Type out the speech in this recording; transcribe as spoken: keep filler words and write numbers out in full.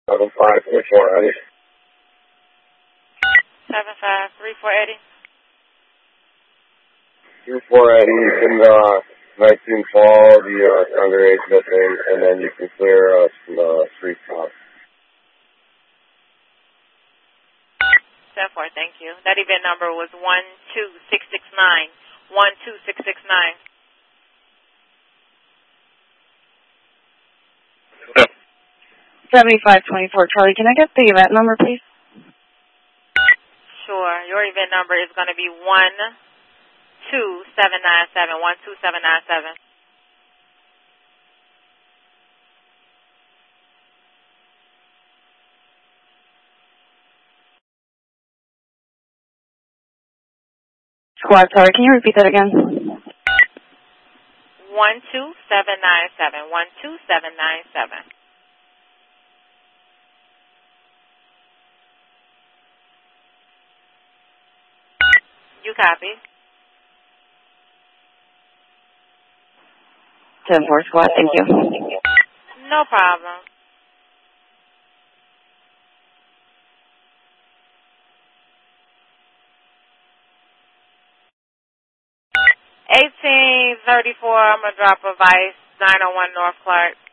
seven five three four Eddie. Seven five three four Eddie. Three four Eddie. You can uh, nineteen call the uh, congregation, I think, and then you can clear us from the street stop. Ten four. Thank you. That event number was one two six six nine. One two six six nine. Seventy-five twenty-four Charlie. Can I get the event number, please? Sure. Your event number is going to be one two seven nine seven. One two seven nine seven. Squad, sorry. Can you repeat that again? One two seven nine seven. One two seven nine seven. You copy. ten four Squad. Thank you. No problem. eighteen thirty-four, I'm going to drop a Vice, nine oh one North Clark.